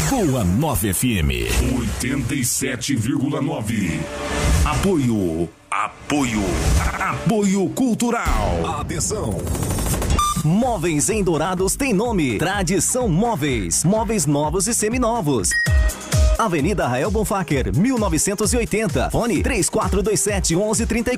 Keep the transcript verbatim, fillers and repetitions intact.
Boa Nova F M. oitenta e sete vírgula nove. Apoio. Apoio. Apoio cultural. Atenção. Móveis em Dourados tem nome. Tradição Móveis. Móveis novos e seminovos. Avenida Rael Bonfacker, mil novecentos e oitenta. Fone três quatro dois sete, onze trinta e quatro.